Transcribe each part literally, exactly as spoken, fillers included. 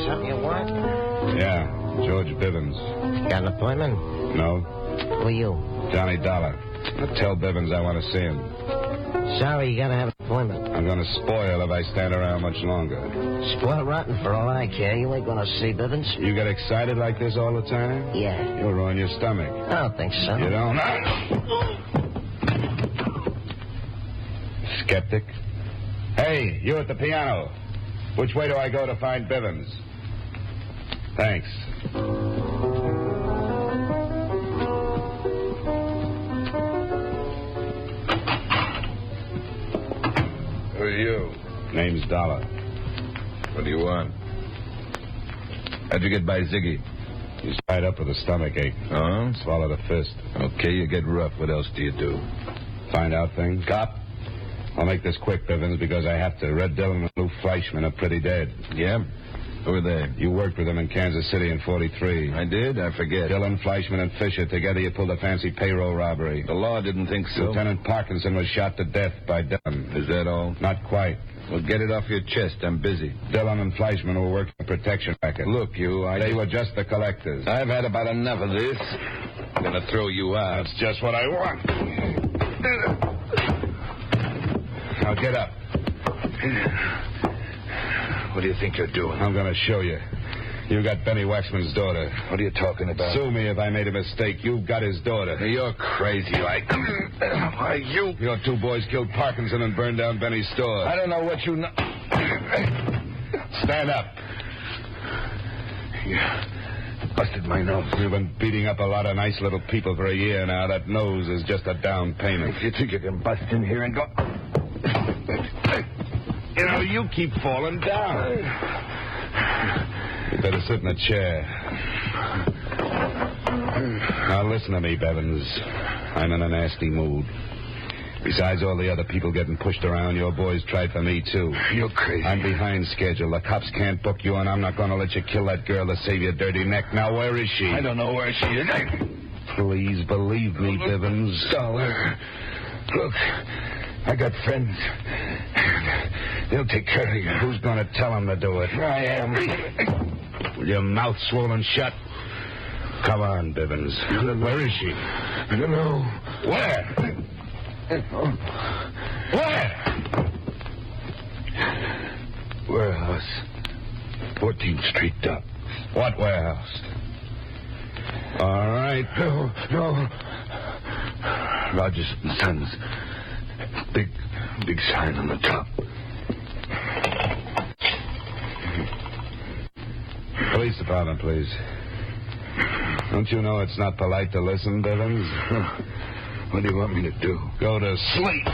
something you want? Yeah, George Bivens. Got an appointment? No. Who are you? Johnny Dollar. Now tell Bivens I want to see him. Sorry, you gotta have an appointment. I'm going to spoil if I stand around much longer. Spoiled rotten for all I care. You ain't gonna see Bivens. You get excited like this all the time? Yeah. You'll ruin your stomach. I don't think so. You don't? Skeptic. Hey, you at the piano. Which way do I go to find Bivens? Thanks. Who are you? Name's Dollar. What do you want? How'd you get by Ziggy? He's tied up with a stomach ache. Oh? Swallowed a fist. Okay, you get rough. What else do you do? Find out things? Cop? I'll make this quick, Bivens, because I have to. Red Dillon and Lou Fleischman are pretty dead. Yeah? Who are they? You worked with them in Kansas City in forty-three. I did? I forget. Dillon, Fleischman, and Fisher. Together you pulled a fancy payroll robbery. The law didn't think so. Lieutenant Parkinson was shot to death by Dillon. Is that all? Not quite. Well, get it off your chest. I'm busy. Dillon and Fleischman were working a protection racket. Look, you, I... They were just the collectors. I've had about enough of this. I'm going to throw you out. That's just what I want. Now get up. What do you think you're doing? I'm going to show you. You got Benny Waxman's daughter. What are you talking about? Sue me if I made a mistake. You've got his daughter. You're crazy, like... Why, you... Your two boys killed Parkinson and burned down Benny's store. I don't know what you know... Stand up. You busted my nose. You've been beating up a lot of nice little people for a year now. That nose is just a down payment. If you think you can bust in here and go... You know, you keep falling down. You better sit in a chair. Now listen to me, Bevins. I'm in a nasty mood. Besides all the other people getting pushed around, your boys tried for me, too. You're crazy. I'm behind schedule. The cops can't book you, and I'm not going to let you kill that girl to save your dirty neck. Now, where is she? I don't know where she is. Please believe me, Bivens. Dollar. Look, I got friends. They'll take care of you. Who's going to tell them to do it? I am. With your mouth swollen shut? Come on, Bivens. Where is she? I don't know. Where? Where? Warehouse. fourteenth Street, Doc. What warehouse? All right. No, no. Rogers and Sons. Big, big sign on the top. Police department, please. Don't you know it's not polite to listen, Bivens? What do you want me to do? Go to sleep.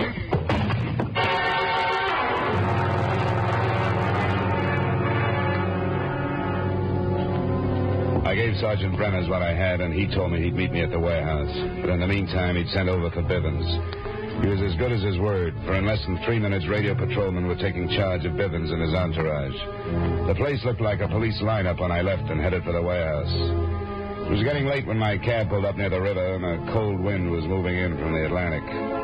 I gave Sergeant Brenners what I had, and he told me he'd meet me at the warehouse. But in the meantime, he'd sent over for Bivens. He was as good as his word, for in less than three minutes, radio patrolmen were taking charge of Bivens and his entourage. The place looked like a police lineup when I left and headed for the warehouse. It was getting late when my cab pulled up near the river, and a cold wind was moving in from the Atlantic.